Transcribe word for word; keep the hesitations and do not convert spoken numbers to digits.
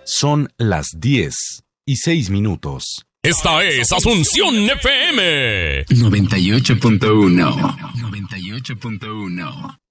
Son las diez y seis minutos. Esta es Asunción F M noventa y ocho punto uno. noventa y ocho punto uno.